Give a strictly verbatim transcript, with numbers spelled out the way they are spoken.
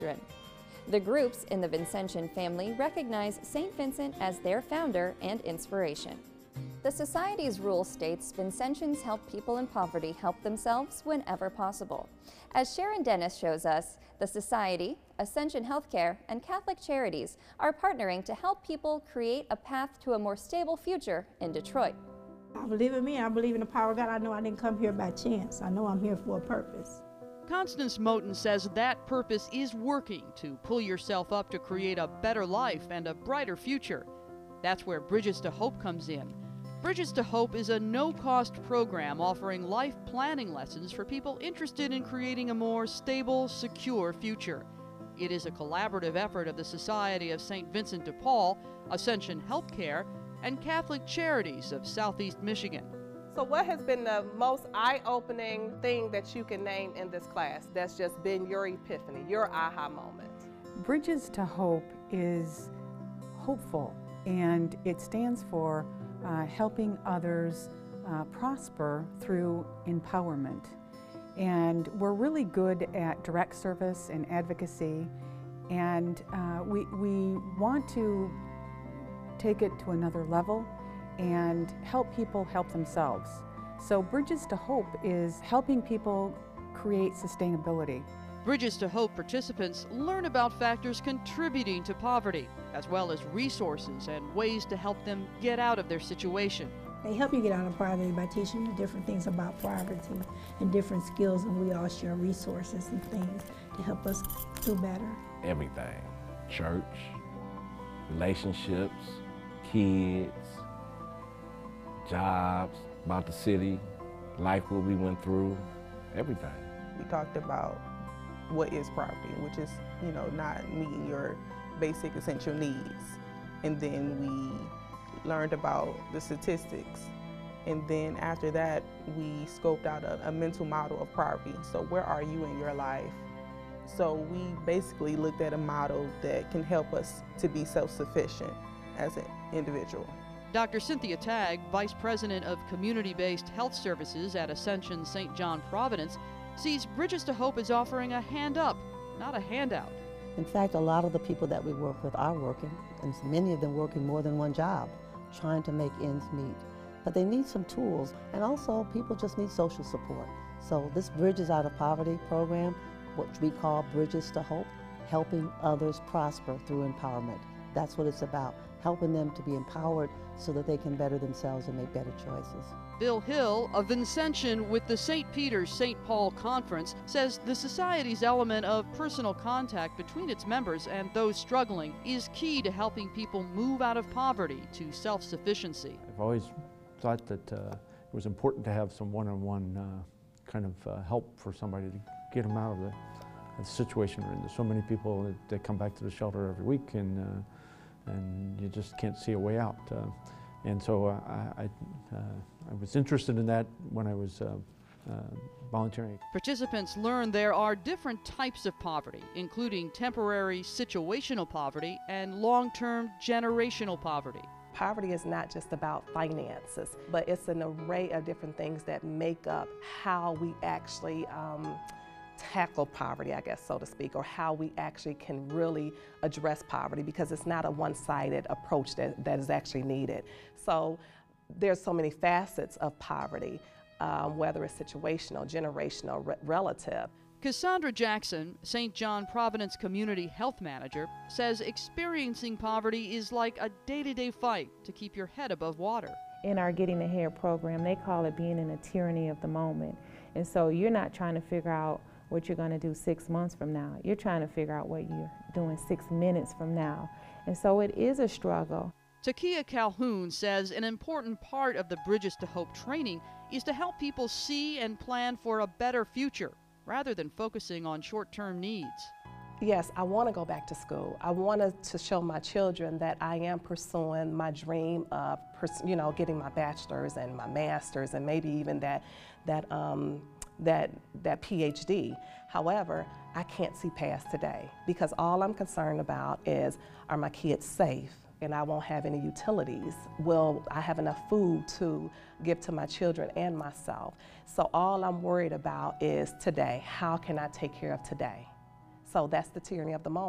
children. The groups in the Vincentian family recognize Saint Vincent as their founder and inspiration. The Society's rule states Vincentians help people in poverty help themselves whenever possible. As Sharon Dennis shows us, the Society, Ascension Healthcare, and Catholic Charities are partnering to help people create a path to a more stable future in Detroit. I believe in me. I believe in the power of God. I know I didn't come here by chance. I know I'm here for a purpose. Constance Moten says that purpose is working to pull yourself up to create a better life and a brighter future. That's where Bridges to Hope comes in. Bridges to Hope is a no-cost program offering life planning lessons for people interested in creating a more stable, secure future. It is a collaborative effort of the Society of Saint Vincent de Paul, Ascension Healthcare, and Catholic Charities of Southeast Michigan. So what has been the most eye-opening thing that you can name in this class that's just been your epiphany, your aha moment? Bridges to Hope is hopeful, and it stands for uh, helping others uh, prosper through empowerment. And we're really good at direct service and advocacy, and uh, we, we want to take it to another level and help people help themselves. So Bridges to Hope is helping people create sustainability. Bridges to Hope participants learn about factors contributing to poverty, as well as resources and ways to help them get out of their situation. They help you get out of poverty by teaching you different things about poverty and different skills, and we all share resources and things to help us do better. Everything. Church, relationships, kids, jobs, about the city, life what we went through, everything. We talked about what is poverty, which is, you know, not meeting your basic essential needs. And then we learned about the statistics. And then after that, we scoped out a, a mental model of poverty. So where are you in your life? So we basically looked at a model that can help us to be self-sufficient as an individual. Doctor Cynthia Tagg, Vice President of Community-Based Health Services at Ascension Saint John Providence, sees Bridges to Hope as offering a hand up, not a handout. In fact, a lot of the people that we work with are working, and many of them working more than one job, trying to make ends meet. But they need some tools, and also people just need social support. So this Bridges Out of Poverty program, which we call Bridges to Hope, helping others prosper through empowerment. That's what it's about, helping them to be empowered so that they can better themselves and make better choices. Bill Hill, a Vincentian with the Saint Peter's Saint Paul Conference, says the Society's element of personal contact between its members and those struggling is key to helping people move out of poverty to self-sufficiency. I've always thought that uh, it was important to have some one-on-one uh, kind of uh, help for somebody to get them out of the, the situation we're in. There's so many people that, that come back to the shelter every week, and uh, and you just can't see a way out. Uh, and so uh, I, I, uh, I was interested in that when I was uh, uh, volunteering. Participants learn there are different types of poverty, including temporary situational poverty and long-term generational poverty. Poverty is not just about finances, but it's an array of different things that make up how we actually um, tackle poverty, I guess, so to speak, or how we actually can really address poverty, because it's not a one-sided approach that, that is actually needed. So there's so many facets of poverty, um, whether it's situational, generational, re relative. Cassandra Jackson, Saint John Providence Community Health Manager, says experiencing poverty is like a day-to-day fight to keep your head above water. In our Getting Ahead program, they call it being in a tyranny of the moment. And so you're not trying to figure out what you're going to do six months from now. You're trying to figure out what you're doing six minutes from now. And so it is a struggle. Takia Calhoun says an important part of the Bridges to Hope training is to help people see and plan for a better future, rather than focusing on short-term needs. Yes, I want to go back to school. I wanted to show my children that I am pursuing my dream of, you know, getting my bachelor's and my master's, and maybe even that, that, um, that, that P H D. However, I can't see past today, because all I'm concerned about is, are my kids safe? And I won't have any utilities. Will I have enough food to give to my children and myself? So all I'm worried about is today. How can I take care of today? So that's the tyranny of the moment.